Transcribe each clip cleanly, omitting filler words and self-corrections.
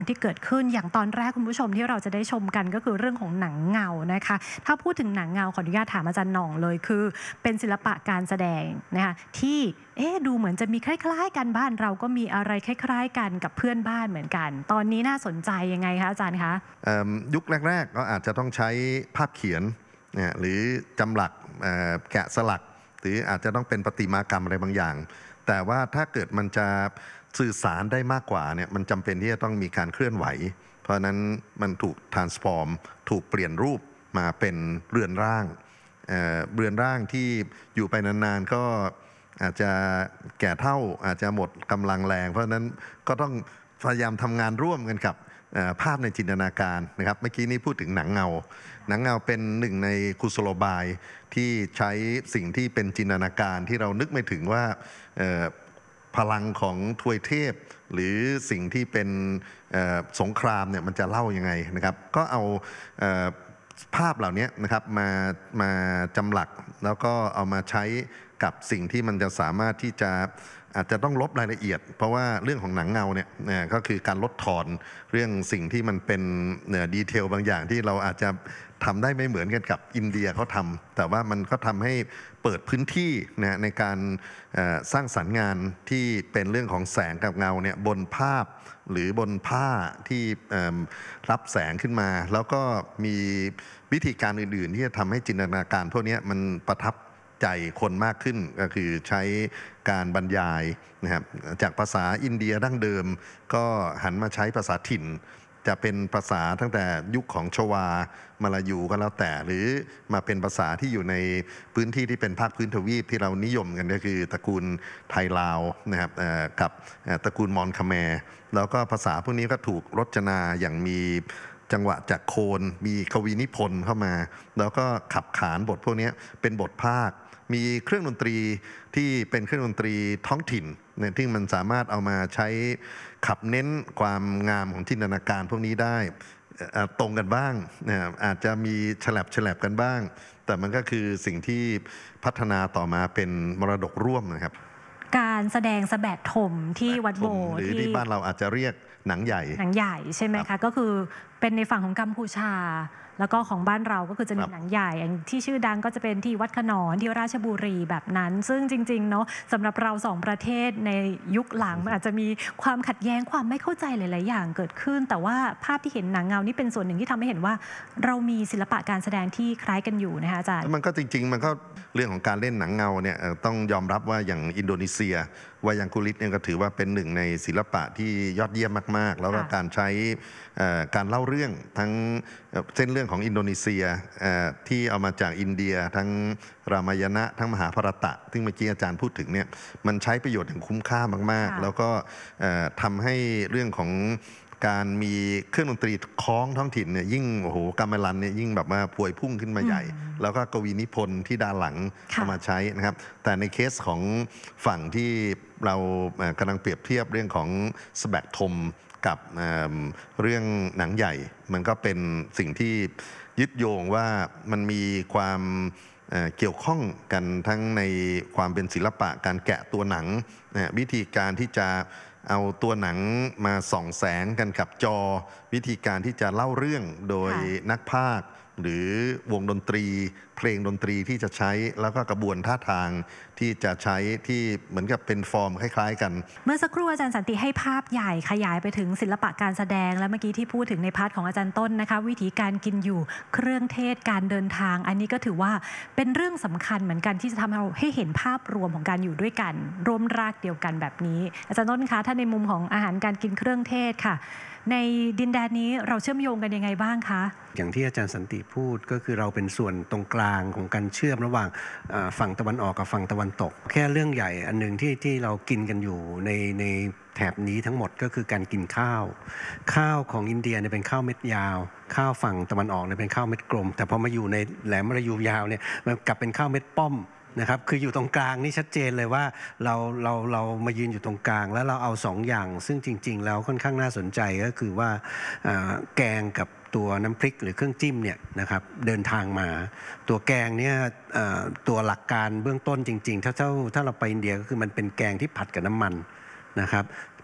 ที่เกิดขึ้นอย่างตอนแรกคุณผู้ชมที่เราจะได้ชมกันก็คือเรื่องของหนังเงานะคะถ้าพูดถึงหนังเงาขออนุญาตถามอาจารย์หน่องเลยคือเป็นศิลปะการแสดงนะคะที่ดูเหมือนจะมีคล้ายๆกันบ้านเราก็มีอะไรคล้ายๆกันกับเพื่อนบ้านเหมือนกันตอนนี้น่าสนใจยังไงคะอาจารย์คะยุคแรกๆก็อาจจะต้องใช้ภาพเขียนนะหรือจำหลักแกะสลักหรืออาจจะต้องเป็นประติมากรรมอะไรบางอย่างแต่ว่าถ้าเกิดมันจะสื่อสารได้มากกว่าเนี่ยมันจำเป็นที่จะต้องมีการเคลื่อนไหวเพราะนั้นมันถูก transform ถูกเปลี่ยนรูปมาเป็นเรือนร่างที่อยู่ไปนานๆก็อาจจะแก่เท่าอาจจะหมดกำลังแรงเพราะนั้นก็ต้องพยายามทำงานร่วมกันกับภาพในจินตนาการนะครับเมื่อกี้นี้พูดถึงหนังเงาเป็นหนึ่งในกุศโลบายที่ใช้สิ่งที่เป็นจินตนาการที่เรานึกไม่ถึงว่าพลังของทวยเทพหรือสิ่งที่เป็นสงครามเนี่ยมันจะเล่ายังไงนะครับก็เอาภาพเหล่านี้นะครับมาจำหลักแล้วก็เอามาใช้กับสิ่งที่มันจะสามารถที่จะอาจจะต้องลบรายละเอียดเพราะว่าเรื่องของหนังเงาเนี่ยก็คือการลดทอนเรื่องสิ่งที่มันเป็นดีเทลบางอย่างที่เราอาจจะทำได้ไม่เหมือนกันกับอินเดียเขาทำแต่ว่ามันก็ทำให้เปิดพื้นที่นะในการสร้างสรรค์งานที่เป็นเรื่องของแสงกับเงาเนี่ยบนภาพหรือบนผ้าที่รับแสงขึ้นมาแล้วก็มีวิธีการอื่นๆที่จะทำให้จินตนาการพวกนี้มันประทับใจคนมากขึ้นก็คือใช้การบรรยายนะครับจากภาษาอินเดียดั้งเดิมก็หันมาใช้ภาษาถิ่นจะเป็นภาษาตั้งแต่ยุคของชวามาลายูก็แล้วแต่หรือมาเป็นภาษาที่อยู่ในพื้นที่ที่เป็นภาคพื้นทวีปที่เรานิยมกันก็คือตระกูลไทยลาวนะครับกับตระกูลมอญคแมร์แล้วก็ภาษาพวกนี้ก็ถูกรจนาอย่างมีจังหวะจากโคนมีกวีนิพนธ์เข้ามาแล้วก็ขับขานบทพวกนี้เป็นบทภาคมีเครื่องดนตรีที่เป็นเครื่องดนตรีท้องถิ่นเนี่ยที่มันสามารถเอามาใช้ขับเน้นความงามของจินตนาการพวกนี้ได้ตรงกันบ้างอาจจะมีฉลับกันบ้างแต่มันก็คือสิ่งที่พัฒนาต่อมาเป็นมรดกร่วมนะครับการแสดงสะแบดถมที่วัดโบหรือที่บ้านเราอาจจะเรียกหนังใหญ่ใช่ไหมคะก็คือเป็นในฝั่งของกัมพูชาแล้วก็ของบ้านเราก็คือจะมีหนังใหญ่ที่ชื่อดังก็จะเป็นที่วัดขนอนที่ราชบุรีแบบนั้นซึ่งจริงๆเนาะสำหรับเราสองประเทศในยุคหลังมันอาจจะมีความขัดแย้งความไม่เข้าใจหลายๆอย่างเกิดขึ้นแต่ว่าภาพที่เห็นหนังเงานี่เป็นส่วนหนึ่งที่ทำให้เห็นว่าเรามีศิลปะการแสดงที่คล้ายกันอยู่นะคะอาจารย์มันก็จริงๆมันก็เรื่องของการเล่นหนังเงาเนี่ยต้องยอมรับว่าอย่างอินโดนีเซียวายังกุลิตเนี่ยก็ถือว่าเป็นหนึ่งในศิลปะที่ยอดเยี่ยมมากๆแล้วก็การใช้การเล่าเรื่องทั้งเส้นเรื่องของอินโดนีเซียที่เอามาจากอินเดียทั้งรามายณะทั้งมหาภารตะที่เมื่อกี้อาจารย์พูดถึงเนี่ยมันใช้ประโยชน์อย่างคุ้มค่ามากๆแล้วก็ทำให้เรื่องของการมีเครื่องดนตรีคล้องท้องถิ่นเนี่ยยิ่งโอ้โหกัมเมลันเนี่ยยิ่งแบบว่าพวยพุ่งขึ้นมาใหญ่แล้วก็กวีนิพนธ์ที่ด้านหลังเอามาใช้นะครับแต่ในเคสของฝั่งที่เรากำลังเปรียบเทียบเรื่องของสแบกทมกับเรื่องหนังใหญ่มันก็เป็นสิ่งที่ยึดโยงว่ามันมีความเกี่ยวข้องกันทั้งในความเป็นศิลปะการแกะตัวหนังวิธีการที่จะเอาตัวหนังมาส่องแสงกันกับจอวิธีการที่จะเล่าเรื่องโดยนักพากย์หรือวงดนตรีเพลงดนตรีที่จะใช้แล้วก็กระบวนท่าทางที่จะใช้ที่เหมือนกับเป็นฟอร์มคล้ายๆกันเมื่อสักครู่อาจารย์สันติให้ภาพใหญ่ขยายไปถึงศิลปะการแสดงและเมื่อกี้ที่พูดถึงในพาร์ทของอาจารย์ต้นนะคะวิธีการกินอยู่เครื่องเทศการเดินทางอันนี้ก็ถือว่าเป็นเรื่องสำคัญเหมือนกันที่จะทำให้เราให้เห็นภาพรวมของการอยู่ด้วยกันร่วมรากเดียวกันแบบนี้อาจารย์ต้นคะถ้าในมุมของอาหารการกินเครื่องเทศค่ะในดินแดนนี้เราเชื่อมโยงกันยังไงบ้างคะอย่างที่อาจารย์สันติพูดก็คือเราเป็นส่วนตรงกลางของการเชื่อมระหว่างฝั่งตะวันออกกับฝั่งตะวันตกแค่เรื่องใหญ่อันหนึ่งที่เรากินกันอยู่ในแถบนี้ทั้งหมดก็คือการกินข้าวของอินเดียเนี่ยเป็นข้าวเม็ดยาวข้าวฝั่งตะวันออกเนี่ยเป็นข้าวเม็ดกลมแต่พอมาอยู่ในแหลมมลายูยาวเนี่ยมันกลับเป็นข้าวเม็ดป้อมนะครับคืออยู่ตรงกลางนี่ชัดเจนเลยว่าเรามายืนอยู่ตรงกลางแล้วเราเอาสองอย่างซึ่งจริงๆแล้วค่อนข้างน่าสนใจก็คือว่าแกงกับตัวน้ำพริกหรือเครื่องจิ้มเนี่ยนะครับเดินทางมาตัวแกงเนี่ยตัวหลักการเบื้องต้นจริงๆถ้าเราไปอินเดียก็คือมันเป็นแกงที่ผัดกับน้ำมันนะครับ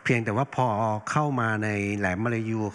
เพียงแต่ว่าพอเข้ามาในแหลมมาลายู